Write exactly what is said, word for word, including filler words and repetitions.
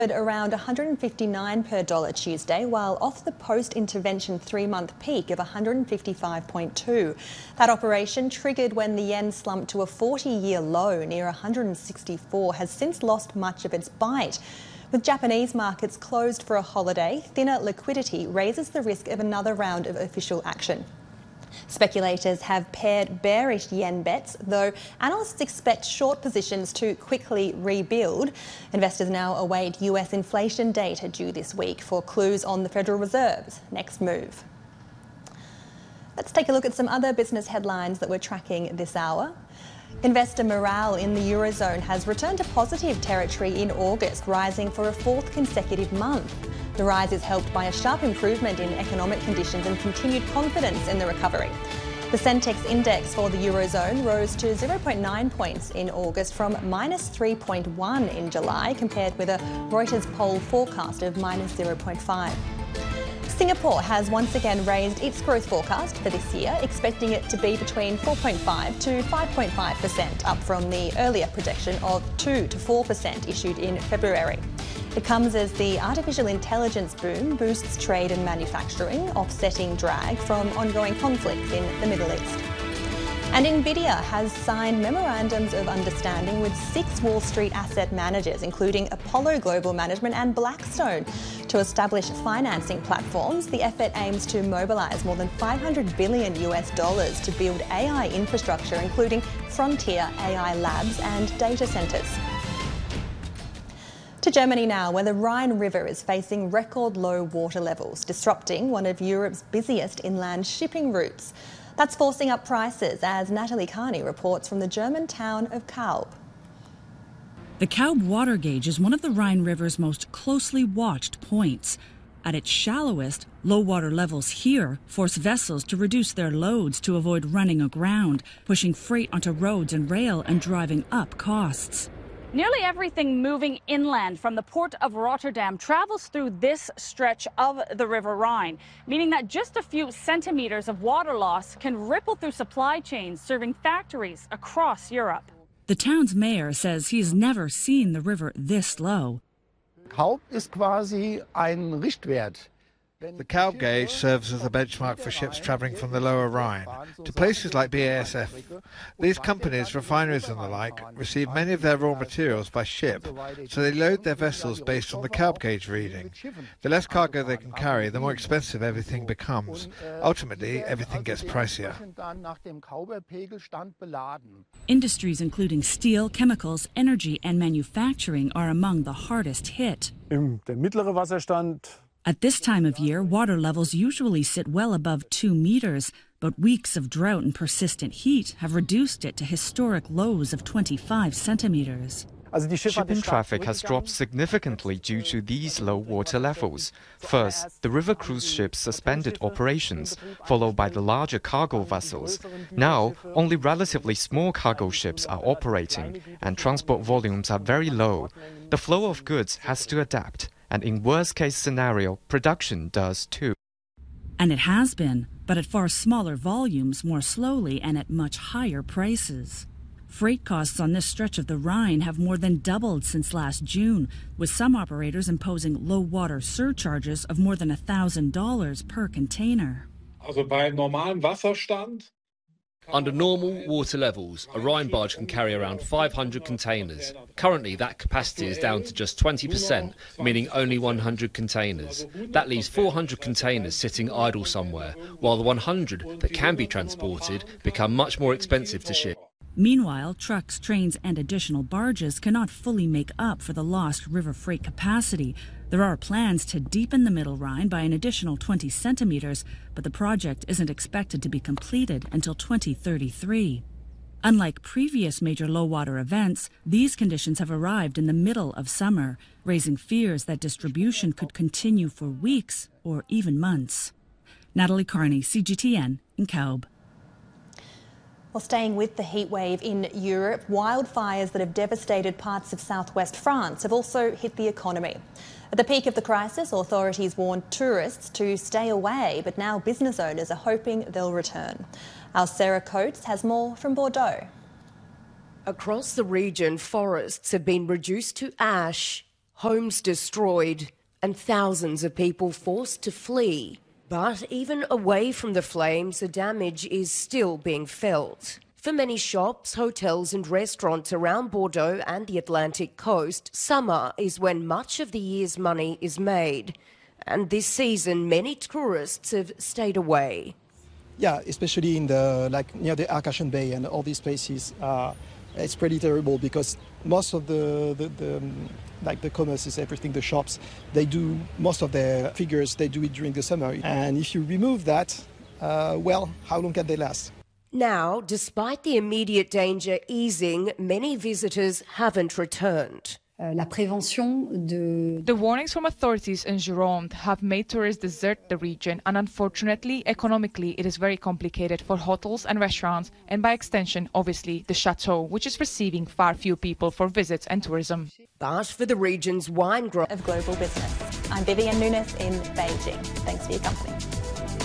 Around one hundred fifty-nine per dollar Tuesday, while off the post-intervention three-month peak of one hundred fifty-five point two. That operation, triggered when the yen slumped to a forty-year low near one hundred sixty-four, has since lost much of its bite. With Japanese markets closed for a holiday, thinner liquidity raises the risk of another round of official action. Speculators have paired bearish yen bets, though analysts expect short positions to quickly rebuild. Investors now await U S inflation data due this week for clues on the Federal Reserve's next move. Let's take a look at some other business headlines that we're tracking this hour. Investor morale in the Eurozone has returned to positive territory in August, rising for a fourth consecutive month. The rise is helped by a sharp improvement in economic conditions and continued confidence in the recovery. The Sentex index for the Eurozone rose to zero point nine points in August from minus three point one in July, compared with a Reuters poll forecast of minus zero point five. Singapore has once again raised its growth forecast for this year, expecting it to be between four point five to five point five percent, up from the earlier projection of two to four percent issued in February. It comes as the artificial intelligence boom boosts trade and manufacturing, offsetting drag from ongoing conflicts in the Middle East. And Nvidia has signed memorandums of understanding with six Wall Street asset managers, including Apollo Global Management and Blackstone, to establish financing platforms. The effort aims to mobilise more than five hundred billion US dollars to build A I infrastructure, including frontier A I labs and data centres. To Germany now, where the Rhine River is facing record low water levels, disrupting one of Europe's busiest inland shipping routes. That's forcing up prices, as Natalie Carney reports from the German town of Kaub. The Kaub water gauge is one of the Rhine River's most closely watched points. At its shallowest, low water levels here force vessels to reduce their loads to avoid running aground, pushing freight onto roads and rail and driving up costs. Nearly everything moving inland from the port of Rotterdam travels through this stretch of the River Rhine, meaning that just a few centimetres of water loss can ripple through supply chains serving factories across Europe. The town's mayor says he's never seen the river this low. Kaub ist quasi ein Richtwert. The Kaub gauge serves as a benchmark for ships travelling from the lower Rhine to places like B A S F. These companies, refineries and the like, receive many of their raw materials by ship, so they load their vessels based on the Kaub gauge reading. The less cargo they can carry, the more expensive everything becomes. Ultimately, everything gets pricier. Industries including steel, chemicals, energy and manufacturing are among the hardest hit. Der mittlere Wasserstand. At this time of year, water levels usually sit well above two meters, but weeks of drought and persistent heat have reduced it to historic lows of twenty-five centimeters. Shipping traffic has dropped significantly due to these low water levels. First, the river cruise ships suspended operations, followed by the larger cargo vessels. Now, only relatively small cargo ships are operating, and transport volumes are very low. The flow of goods has to adapt. And in worst-case scenario, production does too. And it has been, but at far smaller volumes, more slowly, and at much higher prices. Freight costs on this stretch of the Rhine have more than doubled since last June, with some operators imposing low-water surcharges of more than one thousand dollars per container. Also bei normalem Wasserstand? Under normal water levels, a Rhine barge can carry around five hundred containers. Currently, that capacity is down to just twenty percent, meaning only one hundred containers. That leaves four hundred containers sitting idle somewhere, while the one hundred that can be transported become much more expensive to ship. Meanwhile, trucks, trains and additional barges cannot fully make up for the lost river freight capacity. There are plans to deepen the Middle Rhine by an additional twenty centimeters, but the project isn't expected to be completed until twenty thirty-three. Unlike previous major low-water events, these conditions have arrived in the middle of summer, raising fears that distribution could continue for weeks or even months. Natalie Carney, C G T N, in Kaub. Well, staying with the heatwave in Europe, wildfires that have devastated parts of southwest France have also hit the economy. At the peak of the crisis, authorities warned tourists to stay away, but now business owners are hoping they'll return. Our Sarah Coates has more from Bordeaux. Across the region, forests have been reduced to ash. homes destroyed, and thousands of people forced to flee. But even away from the flames, the damage is still being felt. For many shops, hotels and restaurants around Bordeaux and the Atlantic coast, summer is when much of the year's money is made. And this season, many tourists have stayed away. Yeah, especially in the like near the Arcachon Bay and all these places, uh, it's pretty terrible because most of the, the, the um, like the commerces, everything, the shops, they do most of their figures, they do it during the summer. And if you remove that, uh, well, how long can they last? Now, despite the immediate danger easing, many visitors haven't returned. La prévention de... The warnings from authorities in Gironde have made tourists desert the region, and unfortunately, economically, it is very complicated for hotels and restaurants, and by extension, obviously, the chateau, which is receiving far few people for visits and tourism. But for the region's wine growth of global business, I'm Vivian Nunes in Beijing. Thanks for your company.